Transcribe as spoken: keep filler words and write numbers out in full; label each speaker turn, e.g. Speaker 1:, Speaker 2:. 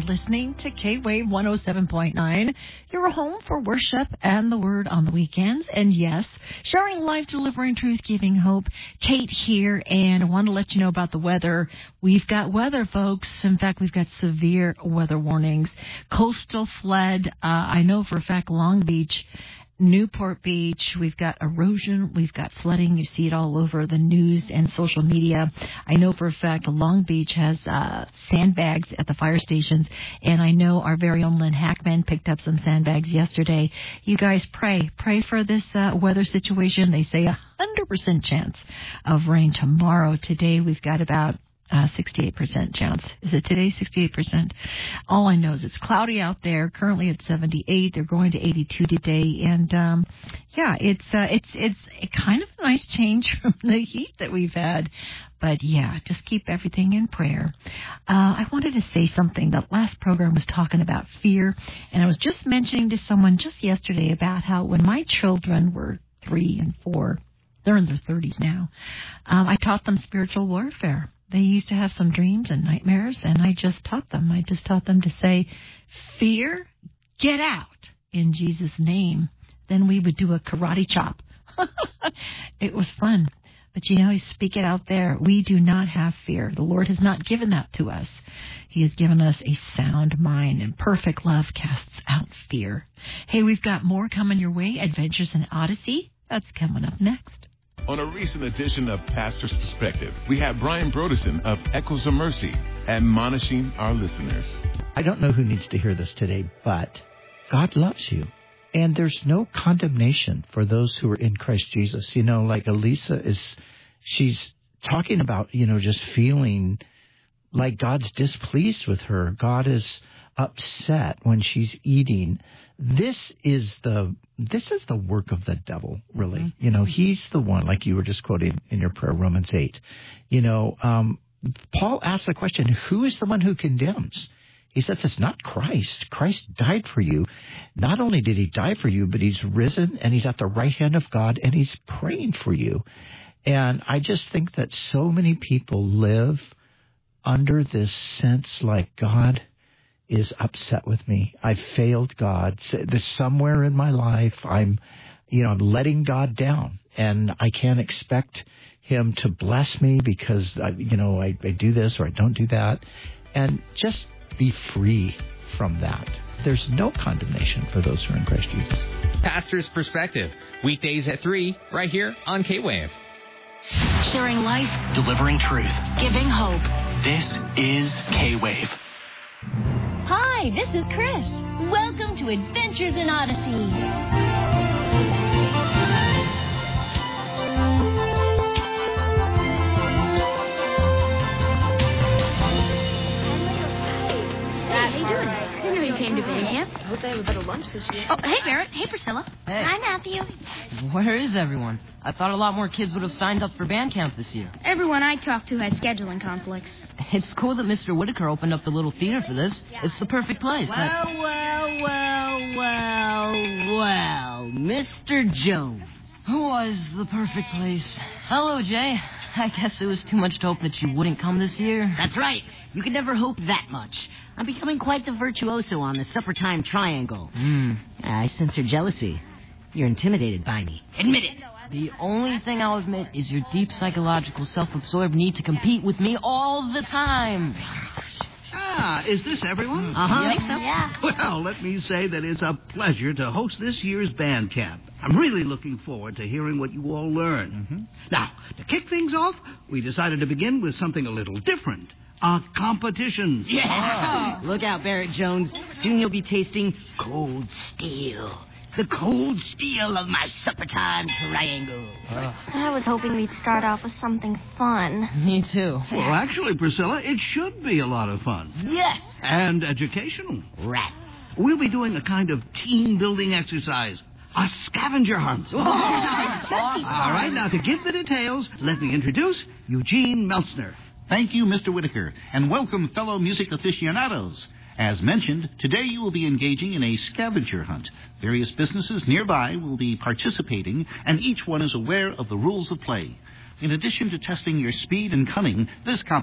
Speaker 1: listening to K-Wave one oh seven point nine, your home for worship and the Word on the weekends. And yes, sharing life, delivering truth, giving hope. Kate here, and I want to let you know about the weather. We've got weather, folks. In fact, we've got severe weather warnings. Coastal flood. Uh, I know for a fact Long Beach, Newport Beach, we've got erosion, we've got flooding. You see it all over the news and social media. I know for a fact Long Beach has uh, sandbags at the fire stations, and I know our very own Lynn Hackman picked up some sandbags yesterday. You guys pray. Pray for this uh, weather situation. They say a one hundred percent chance of rain tomorrow. Today we've got about Uh, sixty-eight percent chance. Is it today? sixty-eight percent. All I know is it's cloudy out there. Currently it's seventy-eight. They're going to eighty-two today. And, um, yeah, it's, uh, it's, it's a kind of a nice change from the heat that we've had. But yeah, just keep everything in prayer. Uh, I wanted to say something. That last program was talking about fear. And I was just mentioning to someone just yesterday about how when my children were three and four, they're in their thirties now, um, I taught them spiritual warfare. They used to have some dreams and nightmares, and I just taught them. I just taught them to say, fear, get out in Jesus' name. Then we would do a karate chop. It was fun. But, you know, you speak it out there. We do not have fear. The Lord has not given that to us. He has given us a sound mind, and perfect love casts out fear. Hey, we've got more coming your way. Adventures in Odyssey. That's coming up next.
Speaker 2: On a recent edition of Pastor's Perspective, we have Brian Broderson of Echoes of Mercy admonishing our listeners.
Speaker 3: I don't know who needs to hear this today, but God loves you. And there's no condemnation for those who are in Christ Jesus. You know, like Elisa is, she's talking about, you know, just feeling like God's displeased with her. God is upset when she's eating. This is the this is the work of the devil, really. Mm-hmm. You know, he's the one, like you were just quoting in your prayer, Romans eight. You know, um, Paul asked the question, who is the one who condemns? He says it's not Christ. Christ died for you. Not only did he die for you, but he's risen and he's at the right hand of God and he's praying for you. And I just think that so many people live under this sense like God is upset with me. I failed God. There's somewhere in my life I'm, you know, I'm letting God down, and I can't expect him to bless me because, I, you know, I, I do this or I don't do that. And just be free from that. There's no condemnation for those who are in Christ Jesus.
Speaker 4: Pastor's Perspective, weekdays at three, right here on K-Wave.
Speaker 5: Sharing life, delivering truth, giving hope. This is K-Wave.
Speaker 6: Hi, this is Chris. Welcome to Adventures in Odyssey.
Speaker 7: Came to band camp. I hope they have a better lunch this year.
Speaker 6: Oh, hey, Barrett. Hey, Priscilla.
Speaker 8: Hey.
Speaker 6: Hi, Matthew.
Speaker 8: Where is everyone? I thought a lot more kids would have signed up for band camp this year.
Speaker 7: Everyone I talked to had scheduling conflicts.
Speaker 8: It's cool that Mister Whitaker opened up the little theater for this. Yeah. It's the perfect place.
Speaker 9: Well, I... well, well, well, well, Mister Jones.
Speaker 8: Was the perfect place. Hello, Jay. I guess it was too much to hope that you wouldn't come this year.
Speaker 9: That's right. You can never hope that much. I'm becoming quite the virtuoso on the supper time triangle.
Speaker 8: Mm.
Speaker 9: I sense your jealousy. You're intimidated by me. Admit it.
Speaker 8: The only thing I'll admit is your deep psychological self-absorbed need to compete with me all the time.
Speaker 10: Ah, is this everyone?
Speaker 9: Uh-huh.
Speaker 6: I think so. Yeah.
Speaker 10: Well, let me say that it's a pleasure to host this year's band camp. I'm really looking forward to hearing what you all learn.
Speaker 3: Mm-hmm.
Speaker 10: Now, to kick things off, we decided to begin with something a little different. A competition.
Speaker 9: Yeah. Oh. Look out, Barrett Jones. Soon you'll be tasting cold steel. The cold steel of my supper time triangle.
Speaker 7: Uh. I was hoping we'd start off with something fun.
Speaker 8: Me too.
Speaker 10: Well, actually, Priscilla, it should be a lot of fun.
Speaker 9: Yes.
Speaker 10: And educational.
Speaker 9: Rats.
Speaker 10: We'll be doing a kind of team-building exercise. A scavenger hunt.
Speaker 9: Oh, awesome.
Speaker 10: All right, now to give the details, let me introduce Eugene Meltzner.
Speaker 11: Thank you, Mister Whitaker, and welcome, fellow music aficionados. As mentioned, today you will be engaging in a scavenger hunt. Various businesses nearby will be participating, and each one is aware of the rules of play. In addition to testing your speed and cunning, this competition